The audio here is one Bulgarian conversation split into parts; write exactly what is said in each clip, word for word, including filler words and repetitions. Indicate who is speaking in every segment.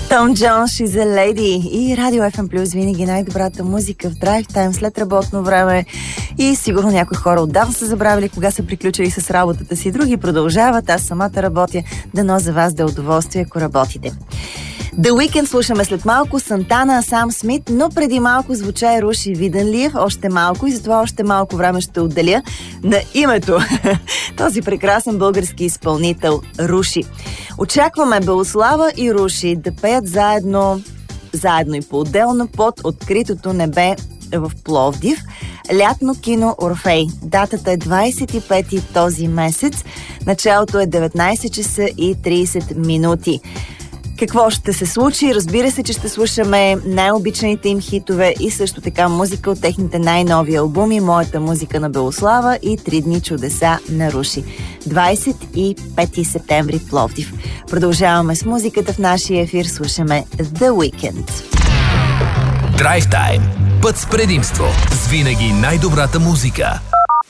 Speaker 1: Том Джонс, She's a Lady и Радио Еф Ем Плюс, винаги най-добрата музика в драйв тайм след работно време. И сигурно някои хора отдавна са забравили кога са приключили с работата си, други продължават, аз самата работя, дано за вас да е удоволствие, ако работите. The Weeknd слушаме след малко, Сантана, Сам Смит, но преди малко звуча Руши Виденлиев, още малко, и затова още малко време ще отделя на името този прекрасен български изпълнител Руши. Очакваме Белослава и Руши да пеят заедно, заедно и по-отделно под откритото небе в Пловдив. Лятно кино Орфей. Датата е двадесет и пети този месец. Началото е деветнадесет часа и тридесет минути. Какво ще се случи? Разбира се, че ще слушаме най-обичаните им хитове и също така музика от техните най-нови албуми, Моята музика на Белослава и Три дни чудеса на Руши. двадесет и пети септември Пловдив. Продължаваме с музиката в нашия ефир. Слушаме The Weeknd.
Speaker 2: Драйв тайм. Път с предимство. С винаги най-добрата музика.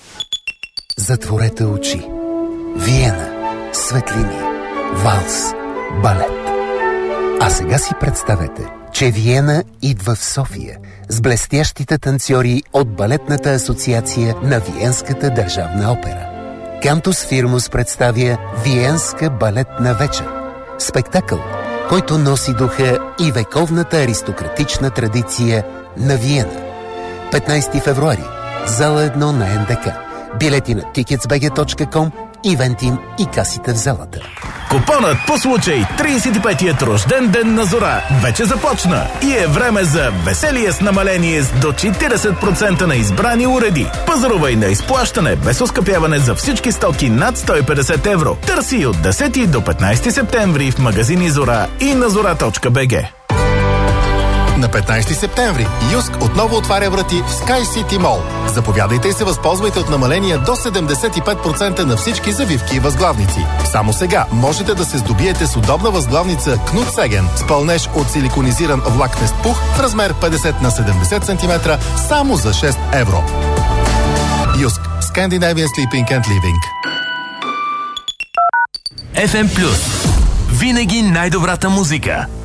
Speaker 3: Затворете очи. Виена. Светлини. Валс. Балет. А сега си представете, че Виена идва в София с блестящите танцори от Балетната асоциация на Виенската държавна опера. Кантус Фирмус представя Виенска балетна вечер. Спектакъл, който носи духа и вековната аристократична традиция на Виена. петнадесети февруари, зала едно на Ен Де Ка. Билети на тикетс би джи точка ком, Ивентим и касите в залата.
Speaker 4: Купонът по случай тридесет и петият рожден ден на Зора вече започна и е време за веселие с намаление с до четиридесет процента на избрани уреди. Пазарувай на изплащане без оскъпяване за всички стоки над сто и петдесет евро. Търси от десети до петнадесети септември в магазини Зора и на зора точка би джи.
Speaker 5: На петнадесети септември Юск отново отваря врати в Sky City Mall. Заповядайте и се възползвайте от намаления до седемдесет и пет процента на всички завивки и възглавници. Само сега можете да се здобиете с удобна възглавница Кнут Сега с пълнеж от силиконизиран влакнест пух в размер петдесет на седемдесет сантиметра само за шест евро. Юск. Scandinavian Sleeping and Living.
Speaker 2: Еф Ем Плюс. Винаги най-добрата музика.